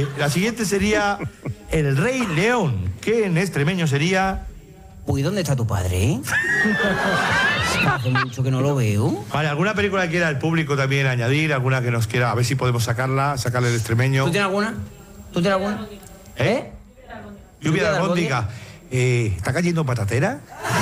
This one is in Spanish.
La siguiente sería El Rey León, que en extremeño sería... Uy, ¿dónde está tu padre? Hace mucho que no lo veo. Vale, ¿alguna película que quiera el público también añadir? ¿Alguna que nos quiera? A ver si podemos sacarle el extremeño. ¿Tú tienes alguna? ¿Tú tienes alguna? Lluvia de albóndiga. ¿Está cayendo patatera?